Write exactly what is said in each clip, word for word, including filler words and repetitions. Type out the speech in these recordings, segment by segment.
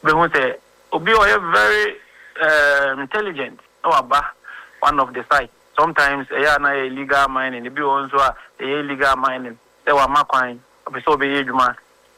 who say, Obi are very uh, intelligent. No, Abba, one of the sites. Sometimes, a na illegal mining, the be also a illegal mining. They were makwine. So be ejuma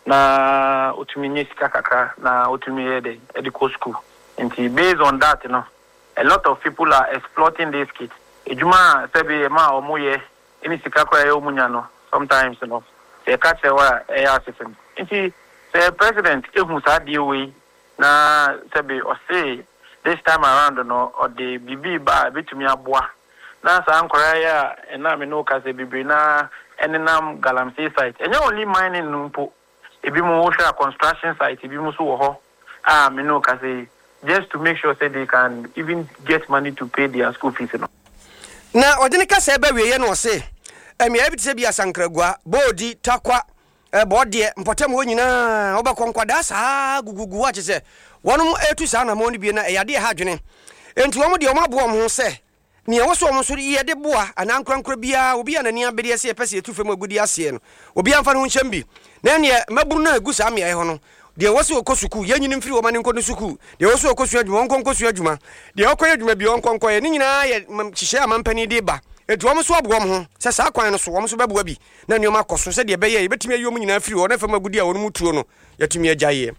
na utumi kakaka na utumi ede edico school. And based on that, you know, a lot of people are exploiting these kids. Ejuma sebi ma omuye any sikakwa e omunyano. Sometimes, you know, they catch a wa a assistant. And see, the president ehun sa di we na sebi or say this time around, you know, or the bibi ba bitumi aboa. Na sa ankora ya na me no ka se bibi na Enenam Galamsey site. And you only mining numpo. If you move a construction site, if you move to ah, me no kasi just to make sure that they can even get money to pay their school fees. Now, Odenika Sebe, we no say, I mean, every Sabia Sankregua, Bodi, Takwa, a body, Potamwina, Obaconquadas, ah, Gugu, what you say. One more to Sana Monibina, a idea hajane. And to one of the Omabom who say, Nia was almost here de bois, and Uncle Crabia will be an near B S A Pessi to from a good Asian, will be Anfan Chambi. Then, yeah, Mabuna Gusami, I honor. There was a Kosuku, Yanin Free Woman in Kosuku. There also a Kosu, one Concosuajuma. The Okoyed may be on Concoy, and Nina, Chisha Mampany Deba. A drama swab woman, says Aquino Swams of Baby. Then your Marcos said, Bay, but me a woman in a free or never a good year or Mutuno, yet to me a Jaye.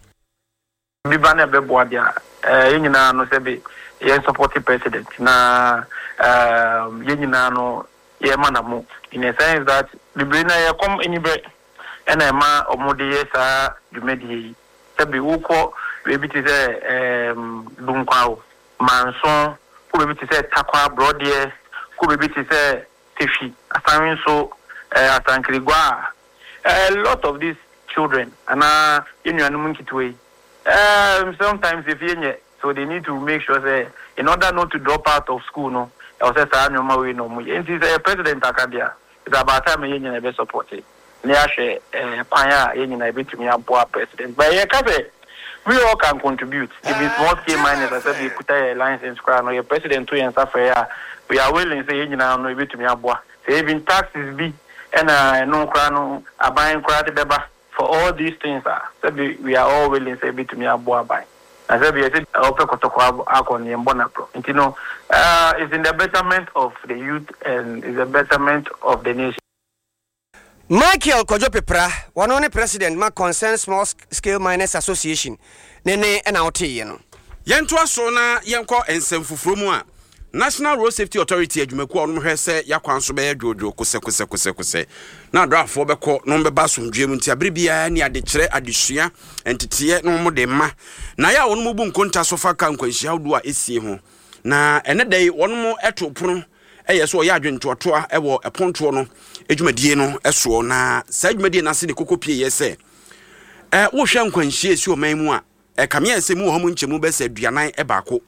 Bibana Bebuadia, Yina no Sebi, Yen supporting president. Na Um, Yenino, Yemanamu, in a sense that the Brina come in bread and a ma or Modiesa, you made ye. Sabi Uko, maybe to say, um, Dunquao, Manson, who maybe to say Takwa, Brodier, who maybe to say Tifi, Asamin so, uh, Asankrigua. A lot of these children, and uh, in your Numunki way. Um, sometimes if you so they need to make sure that in order not to drop out of school, no. I was saying, no more, no more. And this President Akabia is about time you never supported. Niashe, Paya, you never to me, a poor president. But we all can contribute. If it's small scale miners, I said, we put a license crown or your president to and suffer. We are willing to say, you know, no, to me, a boy. Saving taxes be and uh, no crown, a buying crowd for all these things. So we are all willing to say, to me, a boy buy. As I said, you know, uh, it's in the betterment of the youth and it's the betterment of the nation. Michael Kojopepra, one only president, my concern small scale miners association. Nene and out here. Yantua Sona, Yanko and Semfufrumua. National Road Safety Authority adwumaku onu hwese yakwan so be jojo kose kose kose kose na draft for beko no be baso dwem nti abribia ne ade kire adesua entete no mo de ma na ya onu bu nkonta so fa kan kwanhia wodo a esie ho na ene dai onu mo eto pono eye so ya adwentoto a ewo eponto no adwumadie no eso na sa adwumadie na se de kokopie yese eh wo hwe nkwanhia esi o man mu a e kamia nsemu wo ho nchemu be se aduanan e baako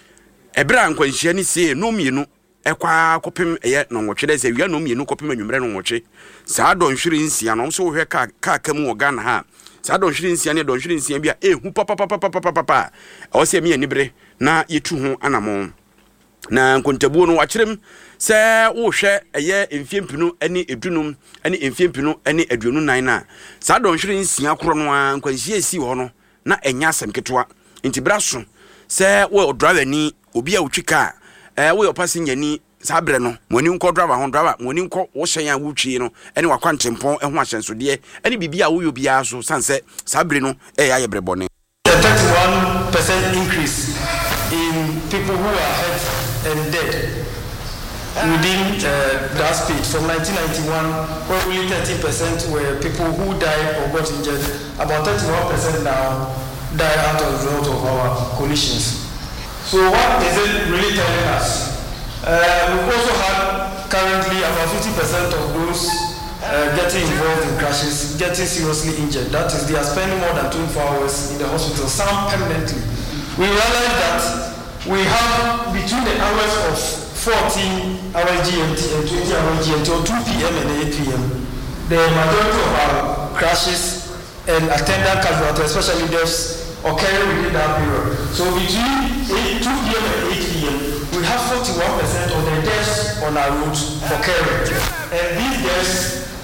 Ebra nkwanhia ni se no mienu ekwa kopem eye no nwotwe se wia no mienu kopem anwumre no nwotwe saa don hwiri nsia no so hwe ka ka kam wo Ghana ha saa don hwiri nsia ne don hwiri nsia bia ehu papa papa papa papa o se mi anibre na yetu ho anamo na nkontabuo no wakyerem se wo hwe eye emfiempinu ani edunum ani emfiempinu ani aduonu nan na saa don hwiri nsia koro no nkwanhia esi ho no na enya asem ketwa ntibraso se wo driver ni obi a utwika eh wo passenger ni sabre no moni nko driver ho driver moni nko wo hyen a wutwi no ene wakwantempon eh ho ahyensodie ene bibia wo yo bia so sanse sabre no eh ya yebrebone. thirty-one percent increase in people who are hurt and dead within uh, that speed from nineteen ninety-one where only thirty percent were people who died or got injured. About thirty-one percent now die out of the result of our collisions. So what is it really telling us? Uh, we've also had currently about fifty percent of those uh, getting involved in crashes getting seriously injured. That is, they are spending more than twenty-four hours in the hospital, some permanently. We realize that we have between the hours of fourteen hours G M T and twenty hours G M T or two P M and eight P M, the majority of our crashes and attendant casualties, especially deaths, occurring within that period. So between two P M and eight P M, we have forty-one percent of the deaths on our roads occurring. And these deaths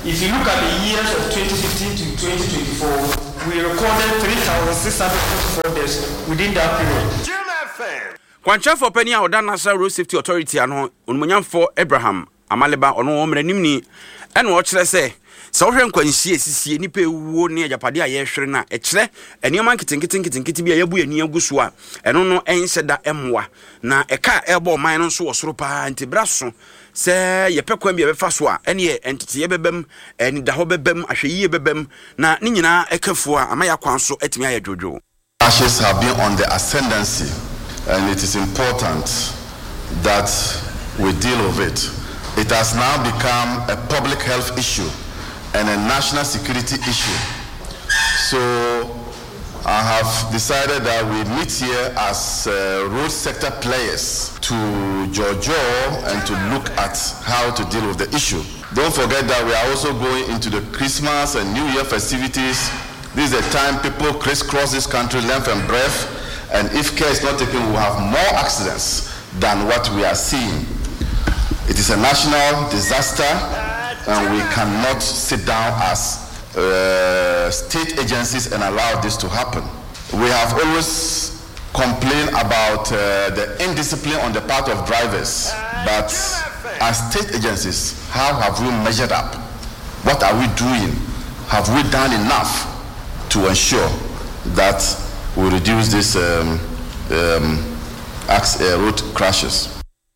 if you look at the years of twenty fifteen to twenty twenty-four, we recorded three thousand six hundred forty-four deaths within that period. Kwancha for Penny or Dan National Road Safety Authority and Unmunyam for Abraham Amaliba or no Nimni and watch let's say. So hwɛ nkwansie sisi nipa ewuo ne ajapade a yɛhwere na ɛkyerɛ ɛnema nketenkete nketenkete bi a yɛbu ani aguso a ɛno no ɛnhyɛ da ɛmmoa na ɛka ɛbɔ ɔman no nso wɔ soro paa nti bra so sɛ yɛpɛ kwan bi yɛbɛfa so a ɛne ɛntete yɛbɛbam ɛni da hɔ bɛbam ahwɛyie bɛbam na ne nyinaa ɛkafo a ama yakwan so ɛtumi ayɛ dwodwo. Ashes have been on the ascendancy and it is important that we deal with it. It has now become a public health issue and a national security issue. So I have decided that we meet here as uh, road sector players to jojo and to look at how to deal with the issue. Don't forget that we are also going into the Christmas and New Year festivities. This is a time people crisscross this country length and breadth, and if care is not taken, we will have more accidents than what we are seeing. It is a national disaster, and we cannot sit down as uh, state agencies and allow this to happen. We have always complained about uh, the indiscipline on the part of drivers, but as state agencies, how have we measured up? What are we doing? Have we done enough to ensure that we reduce these um, um, uh, road crashes?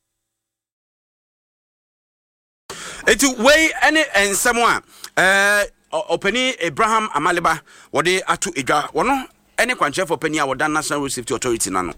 Eti way any and someone uh openi Abraham Amaliba wode ato edwa wono any kwanche for penny a National Road Safety Authority nano.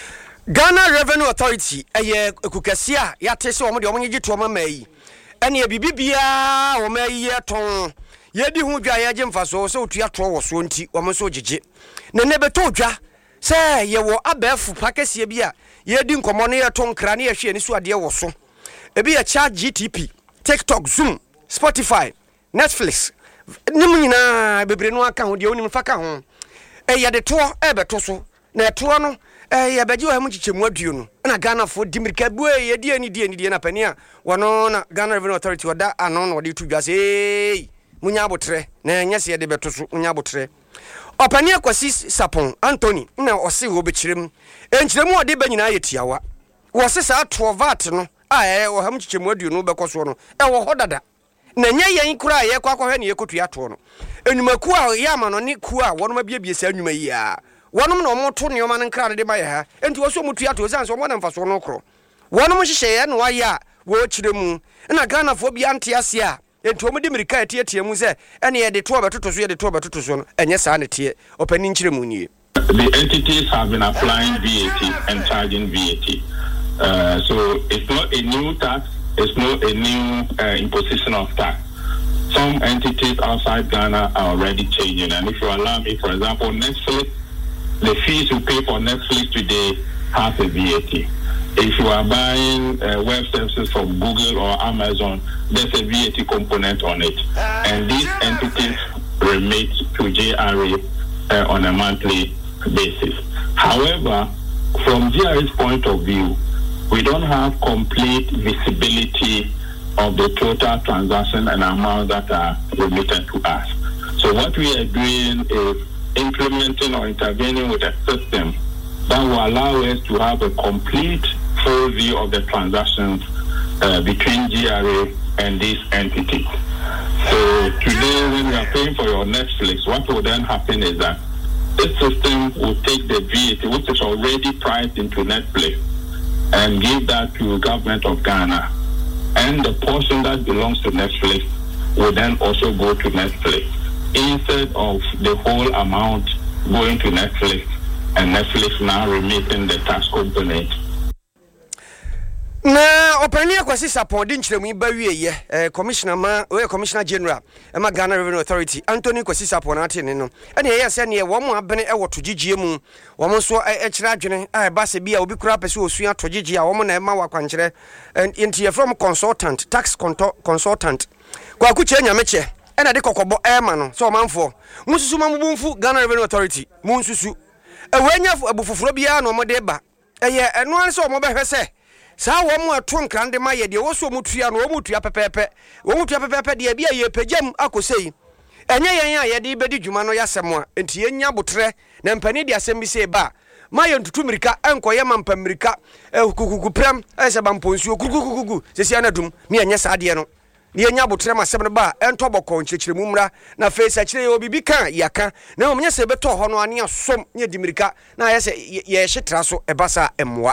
Ghana Revenue Authority eye ekukase a yate se omo de omo nyegi to mama yi ene e bibibia wo ma yi ton yedi hu dwa ye gye so se otua to wo so nti omo so gege ne ne beto dwa se ye wo abefu pakese bi a yedi nkomo ne ye ton kra ne ye hwe ni so ade wo so ebi ye cha G T P TikTok, Zoom, Spotify, Netflix. Nimu nyina bebre no aka ho de onim fa ka ho. E ye de to e beto so. Na to no e ye beji wa mu chichemu aduo no. Na Ghana fo dimirika bu e ye die ni die ni die na pani a wono na Ghana Revenue Authority oda ano no de tu dwase. Ei, munya abotre. Na nya se ye de beto so munya abotre. Opani akwasi Sapon Anthony na ose wo bekirem. Enkyiremu ode ba nyina yetiawa. Wo se sa to vat no. Ah, wo ham chichemu aduo no bekoso no. E wo hodada. Na nya yen kura ye kwa kwa ne ye kotu ato no. Enumaku a ye ama no ne ku a wono mabiebie sa anwuma yi a. Wonom na omoto ne oma ne nkra de ba ye ha. Enti wo so mutu ato san so mo na mfaso no kro. Wonom hyehye ye no aye a wo kiremu. Na Ghana fo bia nte ase a. Enti omo de mirika etie mu se ene ye de to betoto so ye de to betoto so no. Enye sa ne tie. Opani nkiremu nie. The entities have been applying V A T and charging V A T. Uh, so it's not a new tax, it's not a new uh, imposition of tax. Some entities outside Ghana are already changing, and if you allow me, for example, Netflix, the fees you pay for Netflix today has a V A T. If you are buying uh, web services from Google or Amazon, there's a V A T component on it, and these entities remit to J R A uh, on a monthly basis. However, from J R A's point of view, we don't have complete visibility of the total transaction and amount that are remitted to us. So what we are doing is implementing or intervening with a system that will allow us to have a complete full view of the transactions uh, between G R A and these entities. So today when you are paying for your Netflix, what will then happen is that this system will take the V A T, which is already priced into Netflix, and give that to government of Ghana, and the portion that belongs to Netflix will then also go to Netflix instead of the whole amount going to Netflix and Netflix now remitting the tax component. Na opani akwasi Sapon di nkyeremu ba wie ye eh, commissioner ma we commissioner general e ma Ghana Revenue Authority Anthony Kwasi Sapon ate ne no ene ye se ne wo mo abene e wo togigye mu wo mo so e kire adwene a ba se bia obi kura pese osua togigye a wo mo na e ma wakwankyere enti ye from consultant tax consultant kwa ku che nyameche ena de kokobo e ma no so manfo mususu mamubumfu Ghana Revenue Authority munsusu e wenya abufufuro bia no mo de ba eye eno an so mo be hwese saa wo mu ato nkrande ma ye de wo so mu tua no wo mu tua pepepe wo mu tua pepepe de bia ye pagam akosei enye yen a ye de bedi dwuma no yasem a enti yenya botre na mpani de asem bi se ba ma ye ntutu mirika enkoye ma mpamirika kukuku prem ese ba mponsuo kukukuku sesi anadum me enye sa de no ne yenya botre ma asem no ba ento bokon kyekiremu mra na face akire obi bi kan yaka na omnya se beto ho no ane asom nye dimirika na ye se ye hyetra so ebasa emwa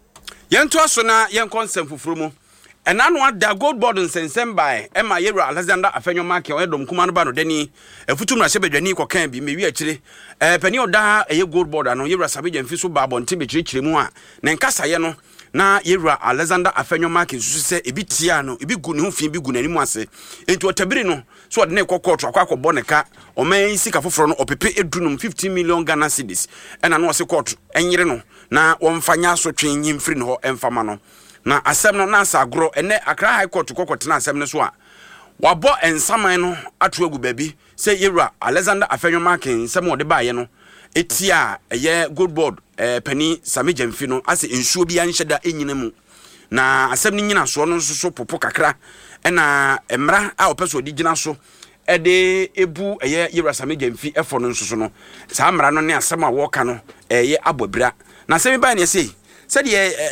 yento aso na yen konsem fufuru mu ena no ada gold board nsensem by ema yewra Alexander Afenyo Market o edom kuma no ba no dani afutum na hyebedwani kokan bi mewi akire eh pani oda eye gold board ano yewra sabegya mfi so ba bonte bekirikire mu a na nkasa ye no na yewra Alexander Afenyo Market susu se ebi tia no ebi gu ne ho fi bi gu n'animu ase enti otabiri no so ode ne kokotro akwa akobɔ ne ka o man sika foforo no opepe edunum fifteen million Ghana cedis ena no se court enyire no na womfanya so twen nyimfiri no ho emfama no na asem no na asagro ene Accra High Court kokotena asem no so a wabo ensaman no ato agu baby se yewra Alexander Afenyo Market nsem ode baaye no etia eye gold board eh pani Samegya mfi no ase ensuo bi anhyeda enyina mu na asem ni nyina so no nso so popo kakra ena emra a opeso di gina so ede ebu eye yewra Samegya mfi efo no nso so no saa mra no ne asem a woka no eye abobira na asem ba ne sei said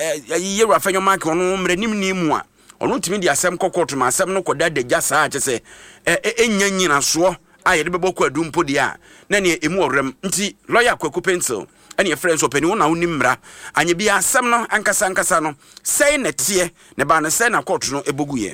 ye yewra Afenyo Market ono mranim ni mu a ono timi di asem kokoto ma asem no koda de gya saa kyese enya nyina so a ye de bebɔ adum podi a na ne emu orem nti lawyer Kwaku Pencil ene friends opani wona woni mra anye bi asem no ankasa ankasa no sei na tie ne ba na sei na court no ebogu ye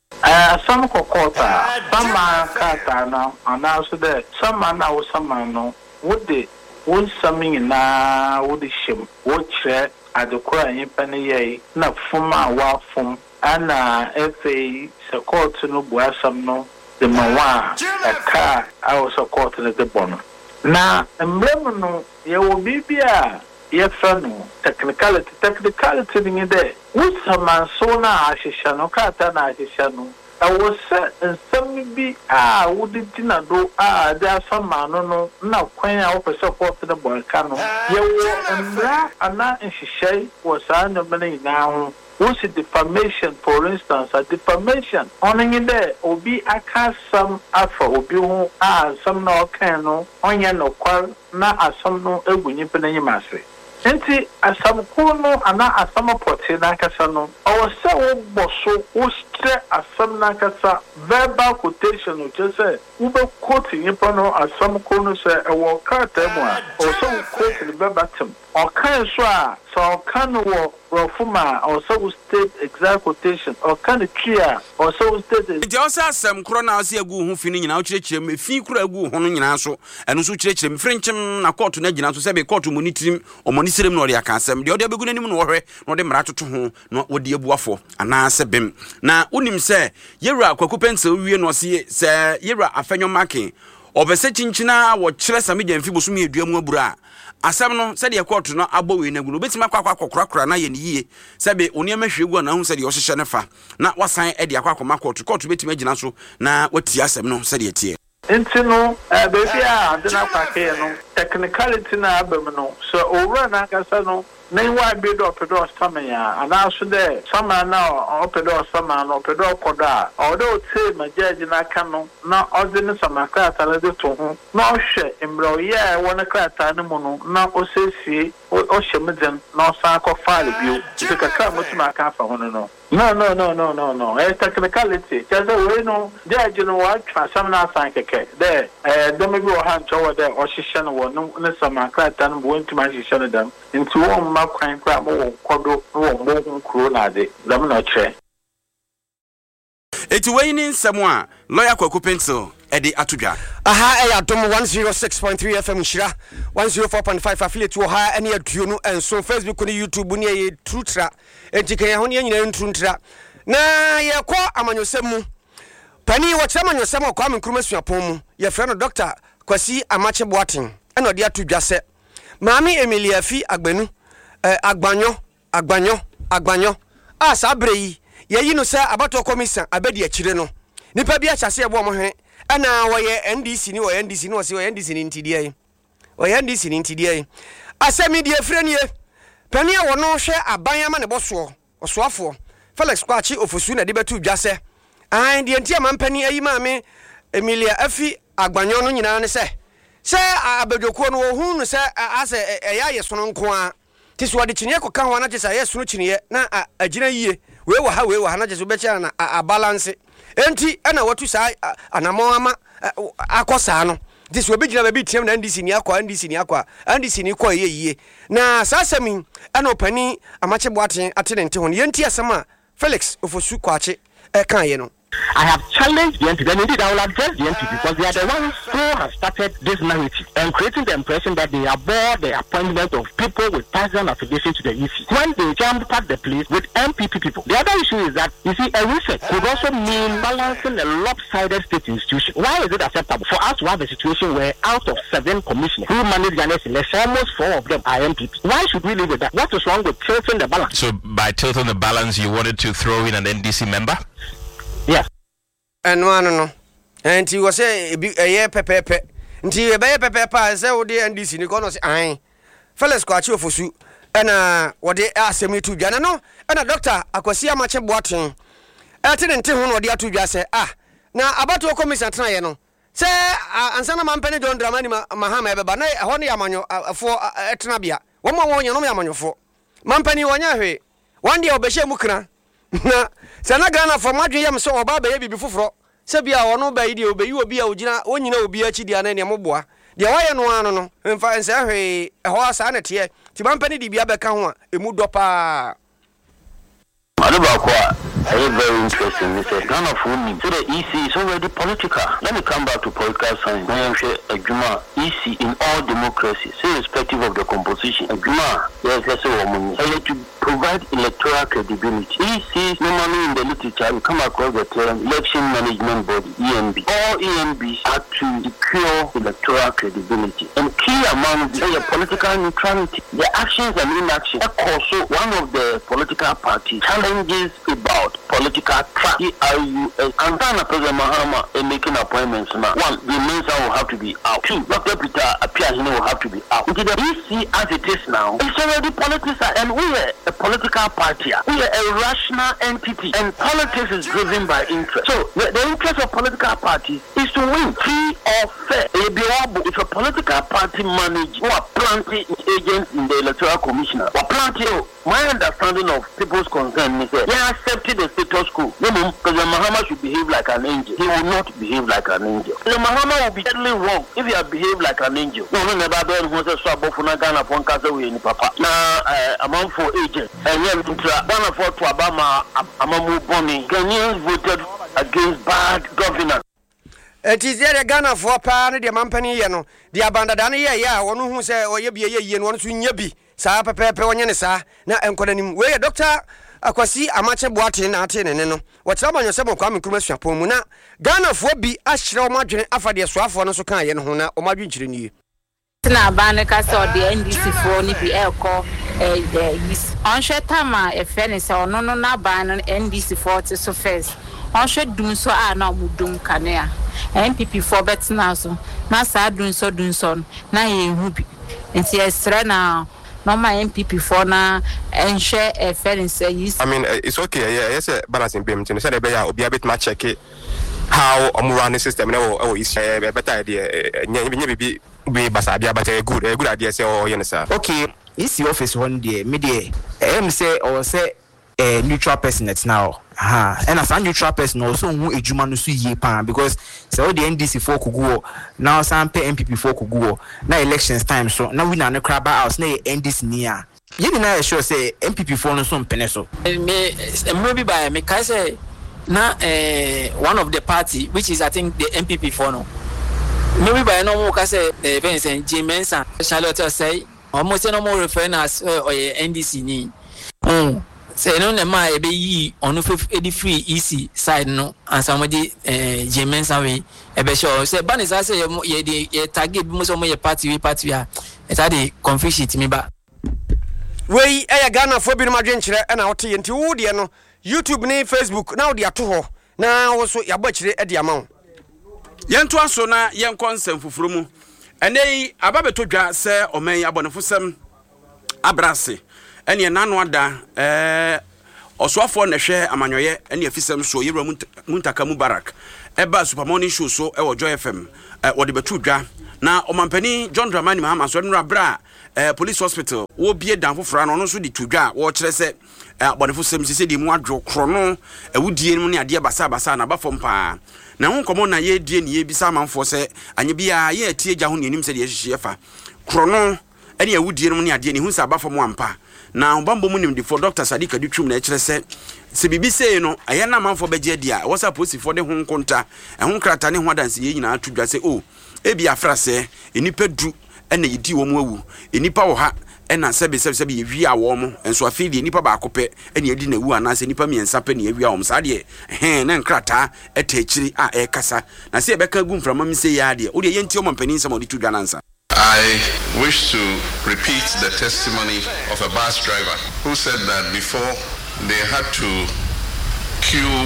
eh asem kokota bama kata no ana so de sama na wo sama no wode won sami na wode shim wo kire adekora yipane ye na fuma wa fum ana efe support no buasam no the mawa aka awo support no de bono na emblem no ye wo bibia ye fa no technicality technicality ni de usama so na ahisha no kata na ahisha no awo se nsam bi a wodi dinado a de asama no no na kwan a wo support no boka no ye wo embra ana nhihye wo sa no bene ina ho what's defamation, for instance, a defamation. Only there, obi aka some afa obi hu ah some no can no onya no kwal na asam no egunyi penanyi mase. Enti asam ko no ana asam poti na kasa no. Owo se wo boso wo stre asam na kasa verbal quotation no just say wo be quote nipa no asam ko no se e wo ka temu a o so quote the verbatim. O kan so a so kan wo Rofuma also state exact quotation or kind of clear also state it also asem kro na ase agu hu fini nyina o kirekire me fi kro agu hu no nyina so eno so kirekire me frenchim na court na gina so se be court monitorim o monitorim no ria ka asem de o de abegu nanim no wohwe no de mra toto ho no wo de abuafo ana se bem na unim se yewra Kwaku Pencil wie no se se yewra Afenyo Market obese chinchina wo kire Samegya mfi bosum eduamu abura asem no se de court no abowe na gunu betima kwakwa akokrakra na ye ne yie se be oni amahwegu na hu se de o hyehye ne fa na wasan e de akwakoma court court betima gina so na wati asem no se de tie enti no eh baby a de na kwake no technicality na abem no so over na kasa no na wa be do pedo samanya ana so de sama na o pedo sama na o pedo koda o de o te majaji na ka no na o de ne sama ka atale de to ho na o hwe emro ye wona ka atale mu no na o sesie o hwe medem na o sa ko file bio de ka ka mutuma ka fa ho no no no no no no no eh technicality just we no judge no wa twa sam na san keke de eh de me bi o han chowo de o hye no wo no ne sama ka atale mu wontima hye no dam nti wo ma kwan kwa mo kodo wo mo hu kuro na de dam na che eti we ni nsem a lawyer Kwaku Pencil edi atudwa aha eya dom one oh six point three F M Shira one oh four point five affiliate wo ha ene aduo no enso Facebook ni YouTube ni ye trutra enti kan ho ne nyina ntruntra na ye kɔ amanyosem mu pani wo kyerɛ amanyosem akɔ amenkruma suapon mu ye frɛ no Doctor Kwasi Amache Boaten ene odi atudwa sɛ Mami Emilia fi agbenu eh, agbanyo agbanyo agbanyo a sabre yi ye yi no sɛ abato commission abedi akire no nipa bi akyase ebo mo hwe ana woye N D C ni wo N D C ni wo se wo N D C ni ntidie wo N D C ni ntidie asemi die frenie pani a wo no hwe aban ama ne boso osoafo Felix Kwachi Ofosu na de betu dwa se an de ntia mampani ayi maame Emilia Afi Agbanyo no nyina ne se se abadwokuo no hu no se ase eya yesono nko a tiso de kyinie koka ho na kyesa yesono kyinie na agina yie we wa ha we wa ha na kyesa becha na a balance enti ana watu sa anamo ama akosa no tiso obegina ba bi tiam na ndisi ni akwa ndisi ni akwa ndisi ni kwa yeye na sasami ana opani amache boaten atenente ho yenti asema Felix Ofosu Kwachi e kan ye no. I have challenged the N P P, and indeed I will address the N P P because they are the ones who have started this narrative and creating the impression that they abhor the appointment of people with partisan affiliation to the E C when they jammed packed the place with N P P people. The other issue is that, you see, a reset could also mean balancing a lopsided state institution. Why is it acceptable for us to have a situation where out of seven commissioners who manage Ghana's election, almost four of them are N P P? Why should we live with that? What is wrong with tilting the balance? So by tilting the balance, you wanted to throw in an N D C member? Yes. And no no enti wo se eye pepepe nti e be pepepe se wo de N D C ni ko no se an Felix Kwachi Ofosu na wo de asemi tu dwa no na Doctor Akwasi Amache Boaten e te nte ho no de atu dwa se ah na abato commission tena ye no se ansa na mampene John Dramani Mahama e beba na ho ne yamanyo afo etena bia wo mo wo nya no yamanyofo mampani wonya hwe one day obehye mu kra na sana Ghana for madwe yam so oba ba ye bibi foforo se bia wono ba yi de obeyi obi a ogina onyina obi achi dia na ne moboa de waye no ano no mfa nse hwe ho asa na te ti bampani di bia beka ho a emu do pa Adubakwa, very interesting. They said Ghana for me. So the E C is already political. Let me come back to political science. I am sure a Juma E C in all democracies, irrespective of the composition. A Juma, yes, yes, a woman. So to provide electoral credibility. E Cs normally in the literature, we come across the term election management body, E M B. All E M Bs are to secure electoral credibility. And key among the political neutrality. The actions and inactions. Also, one of the political parties challenges about political track. E R U S. And then President Mahama is making appointments now. One, the minister will have to be out. Two, Doctor Peter Apiahine will have to be out. Into the E C as it is now, it's already politicized, and we are a political party. We are a rational entity, and politics is driven by interest. So the, the interest of political parties is to win, free or fair. If a political party manage who are planting agents in the electoral commissioner, or planting, my understanding of people's concern is that they accepted the status quo. President Mahama should behave like an angel. He will not behave like an angel. President Mahama will be deadly wrong if he had behaved like an angel. No, no, never been who says so about Ghana for Kazawi and Papa. Now, among four agents, and yet Ghana for to Obama, Amamu Boni, Ghanaians voted against bad governance. It is there Ghana for pan the mampani yano. The abandoned ye ya one who say or ye be ye and one to yebi. Sa pepe onyenesa na enkodanim we Doctor Akwasi Amache Boaten atene ne no. What some on yourself kwame Nkrumah suapon mu na Ghana for bi ahyira omadwene afade soafo no so kan ye no ho na omadwen kyire ni. Na ban ka so de N D C for ni bi elko eh is on shetama e fene se ono no na ban no N D C for te so first. On shed dun so a na mudum kanea. N P P for bet na so. Na sa dun so dun so na ye hu bi. Enti esre na no my N P P for na and share a fair and say yes. I mean, uh, it's okay. Yeah, yes, a balancing payment. So that be obi a bit much check it how omu run the system. No, oh, it's a better idea. Nya be be basa bia but a good a good idea. Say oh, you know, sir. Okay, it's the office one day. Media. I say or say a neutral person that's now. Aha, and as a neutral person also who a Juma no ye pan because so the N D C for go now some pay N P P for go now elections time so now we na no crab house na N D C near. You know sure say N P P for no some peneso. Me maybe by me can say na eh one of the party which is I think the N P P for no. Maybe by no more can say eh Vincent J Mensa Charlotte say almost no more referring as or N D C ni. Mm. Say no na ma e be yi onu edi free E C side no and somebody eh Jemensa we e be sure say ban is say ye dey ye target bi mo so mo ye party we party a e ta dey confusion me ba we e ya Ghana fo bi no madwen kire e na wote ye nti wo de no YouTube ni Facebook na wo de ato ho na wo so ya ba kire e de ama wo yento aso na yen konsem fufuru mu enei ababeto dwa se oman abonefo sem abrase ene nanu ada eh Osoafo na hwe amanyoye ene afisem so Yewura Muntaka Mubarak eba Super Morning Show so e wo Joy F M e wo de betu dwa na omampani John Dramani Mahama so nra bra e police hospital wo bie dan fofora no no so di tudwa wo kire se abonefo sem sese di mu adwo kro no awudie no ne ade basa basa na bafom pa na ho komo na ye die ne ye bisa manfo se anye bia ye atie gya ho ne nim se de hihye fa kro no ene awudie no ne ade ne hu sa bafom ampa na obambo mu nim di for Doctor Sadika Dutwum na kire se se bibi sei no aye na manfo beje dia wo sa posi for de ho nkonta e ho krata ne ho adanse ye nyina atudwa se o ebi afra se enipa du ene yidi wo mu awu enipa wo ha ena sebe sebe sebe yewi awo mo enso afi de enipa ba akopɛ ene yedi na wu ana se enipa miensa pɛ ne yewi awom sa de he na nkrata etachiri a e kasa na se ebeka gu mframa mi se ya de o de yenti o mampani nsam o de tudwa nansa. I wish to repeat the testimony of a bus driver who said that before they had to queue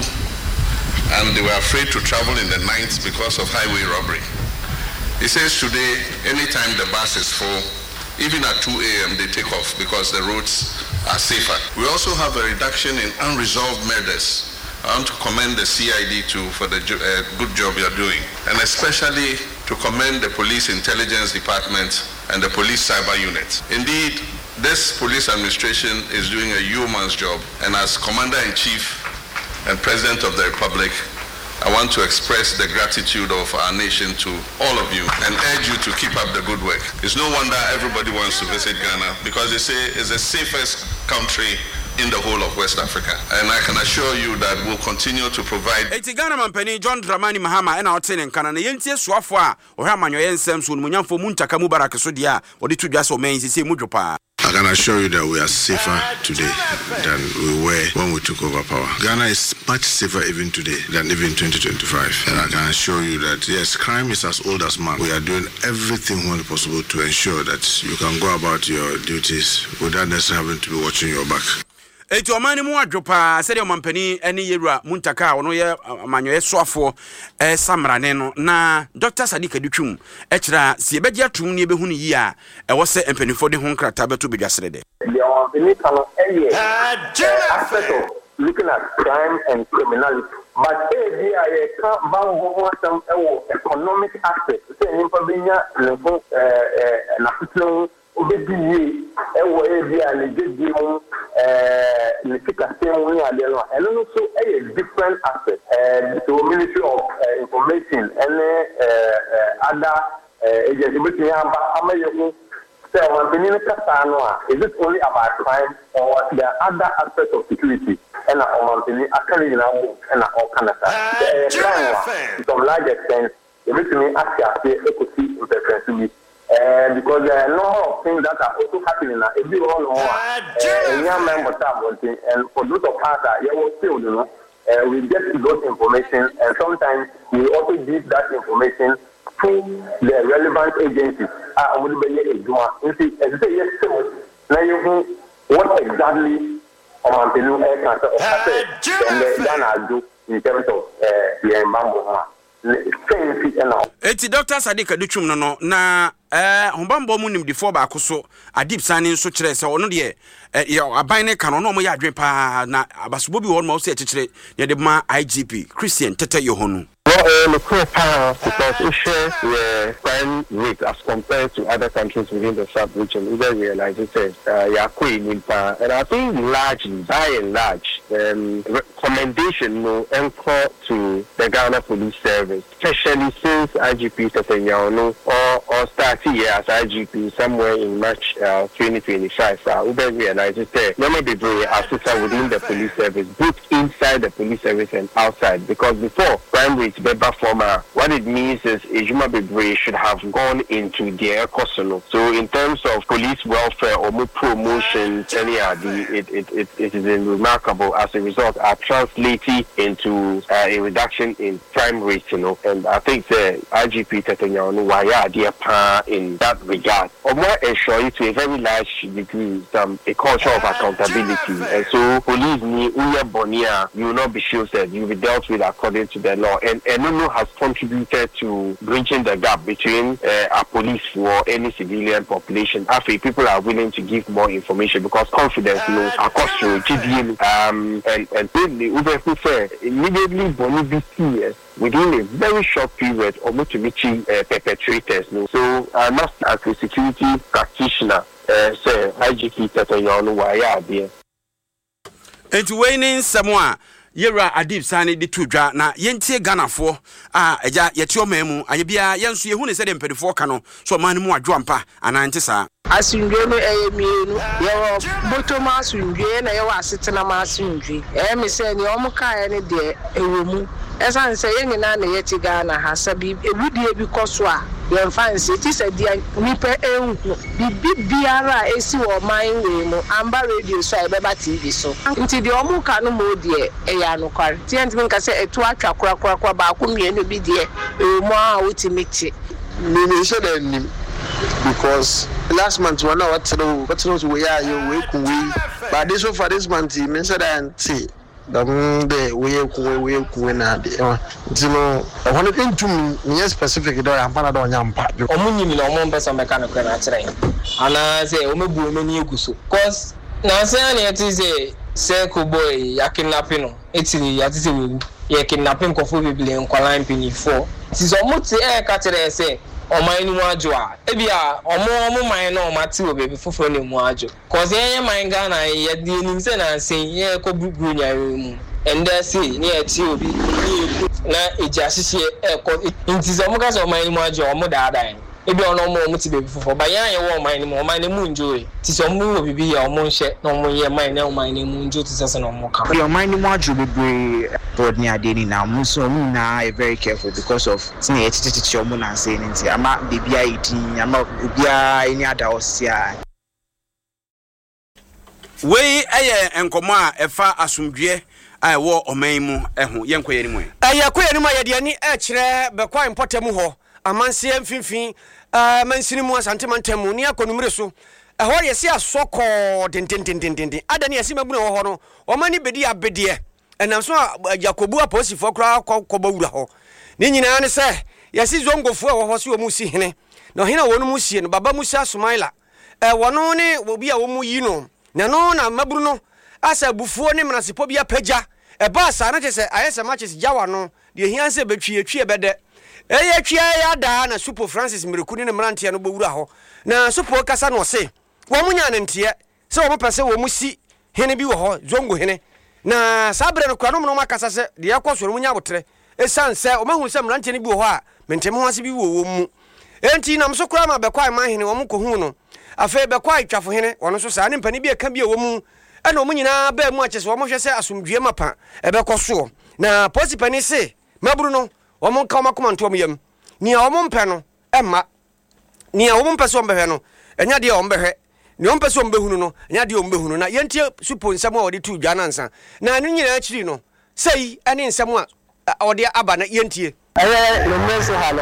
and they were afraid to travel in the night because of highway robbery. He says today, anytime the bus is full, even at two a.m. they take off because the roads are safer. We also have a reduction in unresolved murders. I want to commend the C I D too for the uh, good job you're doing, and especially to commend the Police Intelligence Department and the Police Cyber Unit. Indeed, this police administration is doing a yeoman's job, and as Commander-in-Chief and President of the Republic, I want to express the gratitude of our nation to all of you and urge you to keep up the good work. It's no wonder everybody wants to visit Ghana because they say it's the safest country in the whole of West Africa. And I can assure you that we'll continue to provide. Eti Ghana mampani John Dramani Mahama ena otene nkana na yentie suafo a ohwa manyoye nsem so munyamfo Muntaka Mubarak so dia odi tudwa so men sisi mudwopa. I can assure you that we are safer today than we were when we took over power. Ghana is much safer even today than even twenty twenty-five. And I can assure you that, yes, crime is as old as man. We are doing everything humanly possible to ensure that you can go about your duties without necessarily having to be watching your back. Eti omani mu adwopa sede omampani ene Yewura Muntaka ono ye amanyoye soafo eh samrane no na Doctor Sadika Dutwum e kira se ebeje atum ne ebehunu yi a e wo se empanifo de ho nkrata beto bedwasere de. The omampani kan eye aspect of looking at crime and criminality, but e bi aye ka bango ho sam e wo economic aspect se nimpa benya level eh na fitlo obediye e wo e bi a le jeje mu eh le fikase won ya de no and also a different aspect eh the Ministry of uh, Information and uh, other uh, agencies but ya ba amaye say one thing in Kasano is it only about crime or the other aspects of security and on thing actually now and all kind of stuff to some large extent the meeting actually could see imperfectly. Uh, because there are a number of things that are also happening now. If you all know, uh, young men must have one thing, and for those of us that you will still, you know, uh, we get those information, and sometimes we also give that information to the relevant agencies. Ah, would be a doing. You see, as you say, yes, so now you know what exactly on the new air cancer and then do in terms of the embargo. Eti Doctor Sadika Dutwum no no na eh hombambo mu nimdifo ba akoso Adip Sani nso kire se ono de eh aban ne kan no mo ya adwen pa na abasobo bi won ma o se kire ye de ma I G P Christian Tete Yohonu. Well, the core power because it shares the crime rate as compared to other countries within the sub-region. We don't realize it says, uh, and I think largely, by and large, um, recommendation no encore to the Ghana Police Service, especially since I G P Tetenyano or or started here as I G P somewhere in March uh, twenty twenty-five. Uh, we don't realize it there. No be very assistant within the police service, both inside the police service and outside, because before crime rate Beba former, what it means is Ejuma Bebre should have gone into their costume. So in terms of police welfare or more promotion, yeah, the, it, it, it, it is remarkable. As a result, are translating into uh, a reduction in crime rates, you know. And I think the I G P Tetenyano Waya dear uh, in that regard. Or more ensure it to a very large degree um, a culture of accountability. And so, believe me, Uya Bonia, you will not be shielded. You will be dealt with according to the law. And Enunu has contributed to bridging the gap between uh, a police or any civilian population. After people are willing to give more information because confidence, you know, across to G D M, um, and and the immediately Boni B C within a very short period or multi uh, perpetrators. You know. So, I must, as a security practitioner, uh, say, I G P Tatoyano, why are there? And to winning someone. Yera Adib Sani de tudwa na yentie Ganafo a eja yetio memu ayebia yenso yehu ne se de mpedefo ka no so man mu adwampa anante saa asundwe no eyemienu yewo botoma asundwe na yewo asetena ma asundwe e me se ni omo kae ne de ewomu esan se yenyina na yeti Ghana ha sabi ewudie bi koso a ye fancy ti se dia nipa enhu bibi biara esi wo man we no amba radio so e beba T V so nti de omo ka no mo de e ya no kware ti enti nka se etu atwa kora kora kwa ba ko mienu bi de ewumu a wutimiti me me se de nim because last month one hour to what to we are you we we but this so for this month me said and see the day we we we na de you know I want to into me specific do am pana do nyampa omunyi na omo mpesa mechanic na kire ana say o mebu o mani eguso cause na say na yeti say Seko boy ya kidnapping no etiri ya titi we ya kidnapping kofo bibile nkwala mpini four ti so muti e ka kire say oman ni mu ajo a ebia omo omo man na o mati o bebi foforo ni mu ajo cause yen man Ghana ye di enim se na sen ye ko buguru nya mu ende si ni eti obi na eja hihie e ko intizo mo ka so oman ni mu ajo omo daadan ebi ono mo mo ti bebi foforo ba yan ye wo oman ni mo oman ni mu enjoy ti so mo wo bibi ya omo nhye na omo ye man na oman ni mu enjoy ti se na omo ka yo oman ni mu ajo bebre board ni ade ni na mo so mo na e very careful because of tin ye tititi omo na say nti ama bibia idin ama bibia any ada osia we eye enkomo a efa asomdwe a wo oman mu eho yenkoye ni mu eye koye ni mu ye de ni e kire be kwa importem ho amanse mfimfin Uh, mansini mu asante mantemu ni akonumre so eho yesi asoko dententententen adani yesi mabuna ho no o mani bedi abede enam so Jacobu aposifo kra koba wura ho ni nyina ne se yesi zongofu ho ho se o mu si hene na hena wonu mu sie no baba musa Sumaila e wono ne obi a wo mu yi no na no na maburu no asa bufuo ne mnasepo bia pagya e ba sa na tese ayese matches jawa no de hianse betwie twie bede eye twa ya da na Super Francis Mirekuni ne mrantia no bowura ho na Super kasa no se wo munya ne ntie se wo pese wo musi hene bi wo ho zongo hene na sabre no kwa no no makasa se de yakoso no munya botre esan se o mahu se mrantia ne bi wo ho a mentem ho ase bi wo wo mu enti na mso kura ma bekwa ma hene wo mu ko hu no afa bekwa twafo hene wono so sa ne mpani bi aka bi wo mu ena o munyina ba mu akese wo mo hwe se asomdue mapa ebekoso na posipani se maburu no omo ka ma koma ntom yam ni a omo mpe no emma ni a omo mpe so mbehwe no enya de omo behwe ni omo mpe so mbehunu no enya de omo behunu na yentie supo nsam a odi tu dwa nansa na anu nyina akiri no sei ane nsam a odi aba na yentie eh no menso hala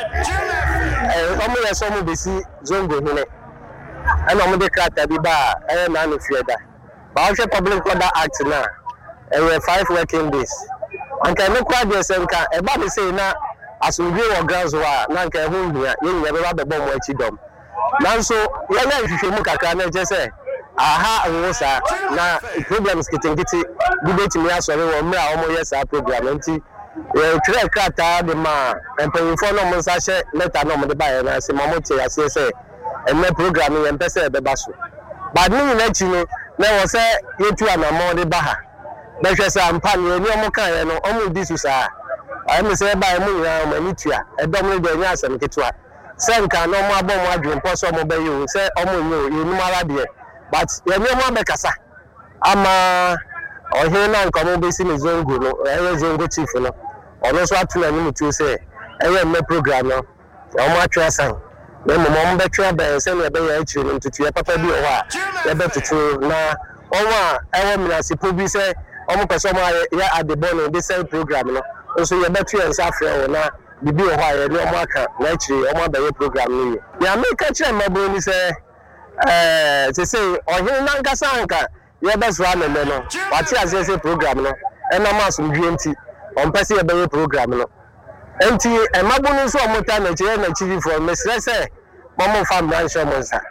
eh omo ya so mo besi zongo hene ana omo de krata bi ba eh na no fieda ba o public order act na eh five working days anka no kwa de senka e ba be say na asundwe wo grounds wa na nka ho ndua ye nya be ba be bom achi dom nanso ye nya hwehwe mu kakra na je say aha nwosa na problems kitingiti debate me asore wo mra o mo yes a program nti e tire krata de ma employee no mo sa she letter no mo de ba ye na se mo mo tie ase say e na program ye mpese be ba so but ni na chi no na wo say ye tu anamo de ba ha Besha sa mpani ni omo kan ye no omo di su sa ai me se ba mu ya ma ni tua e dom le de nya asem ketua se nka no mo abom adwen po so mo ba yi o se omo nyo ye nu mara de but ye ni mo be kasa ama o he na nka mo be si ni zongo no e zongo chief no ono so atu na ni mutu se e ye me program no omo atwa san me mo mo be twa ba se ne be ya chi no tutu ya papa bi o ha ye be tutu na owa e wo mi na sipo bi se omo person ya at the born in this program no so you better and safre na bibi o ha ye no mo aka na chiri o mo abaye program ni ye ya me ka chire mabo ni se eh se se ohin na ngasa anka ye beso alele no wati azese program no e na ma asumdwe nti on pese ye baye program no enti e mabo ni so o mo ta na chire na chiri for me se se mo mo fam na nso mo nsa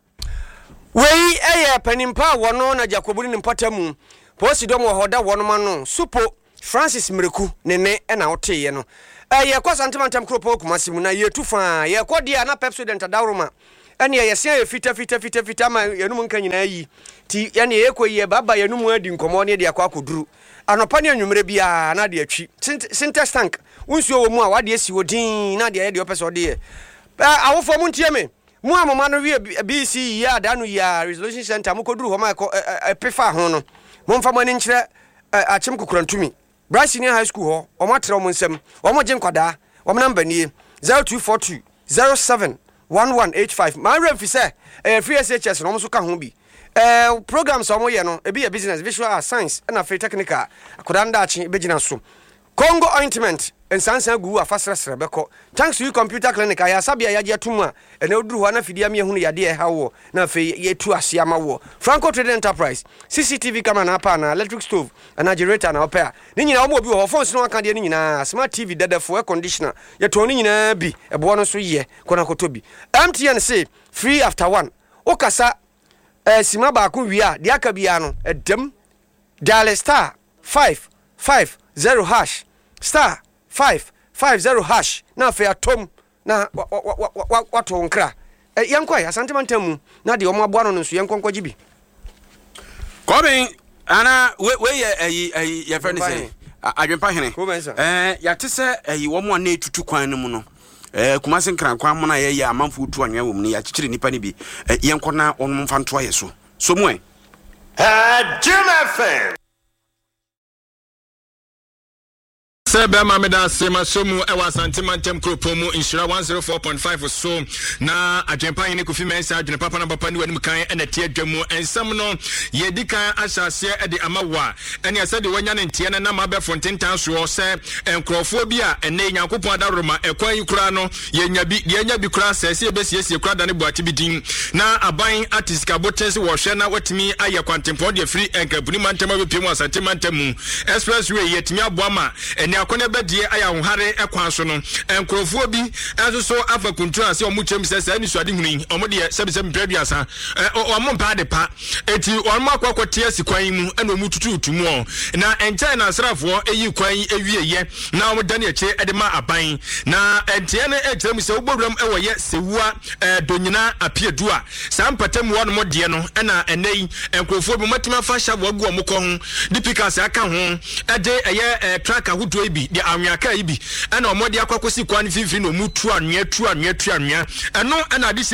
wei eye panimpa wono na Jacob ni mpatamu posidom wo hoda wono ma no supo Francis Mreku nene e na woteye no eh kwa santimantam kropo kumasimu na yetu fa ye kodia na Pepsodent Adawroma ene ye sia ye fita fita fita fita ma yenum nka nyina yi ti ene ye koyi baba yenum adi nkomo ne de akwa koduru anopa ne anwumre bia na de atwi sintex tank unsuo wo mu a wade esi wodin na de ye de opese ode ye awofo mu ntie me mu amoma no wie B C ya da no ya resolution center mu koduru ho ma epefa ho no momfa mani nkyere achim kukurantumi Bryce Senior High School ho o matre o nsem o mo gyenkwada o namba nie zero two four two zero seven one one eight five ma remfi say eh free S H S no mo so ka ho bi eh programs o mo ye no e bi ya business visual art science na free technical akoda nda achi begina so Congo ointment ensansan gu afasresre beko thanks to you computer clinic aya sabia ya jetuma ene oduru ho na fidia me hunu yade e hawo na fe yetu ase amawo Franco Trading Enterprise C C T V camera na pa na electric stove na generator na opera ni nyina omo bi ho phones no aka de ni nyina smart T V dedefo air conditioner yeto ni nyina bi ebo no so ye kona kotobi M T N say free after one okasa eh sima ba ko wi a de aka bia no edem dial star five five zero hash star five five zero hash na fe atom na wato nkra e yankwa asante mantamu na de omo aboa no nso yankonkwa gibi Kobe ana we we ye ayi ye friend say adwempa hene eh ya tese ayi wo mo na etutu kwan no mu no eh kumase nkran kwan mo na ye ye amanfo tu anwa wo mu ne ya kikire nipa ne bi yenko na onum fa nto aye so so mu eh Jim F M Sebe mameda sema somu ewa santimantem kropomu inshira one oh four point five so na adwempa yene kofi mensa adwene papa na papa ni wani kan ena tie adwamu ensam no ye dikan ahyase e de amawa ene ase de wanya ne ntie na ma be fontentan so se enkrofo bi a ene nyankopon adaroma ekwan yi kura no ye nya bi ye nya bi kura se se be siesie kura da ne boate bidin na aban artist kabotes wo hwe na watimi aye kwantempon de free enkabuni mantema be pemu asantimantem expressway yetimi aboama ene akone bedie aya honhare ekwan so no enkrofo bi enso so afa kuntura se omuchem se se ni suade huni omode se be se mpraduasa omo mpa de pa eti omo akwakote asikwan mu ena omututu tumu na enche na asrafo eyi kwan ewieye na omo dane eche edema aban na entie ne ekyerem se ogbowram ewoye sewua donyina apiedua sampatem wo no mode no ena enei enkrofo bi matima fa hya wagu omukọ ho dipika se aka ho ede eye tracker hudo bi de anwaka ibi ena omode akwakosi kwan fifi no mutu anwea tu anwea tu anwea eno ena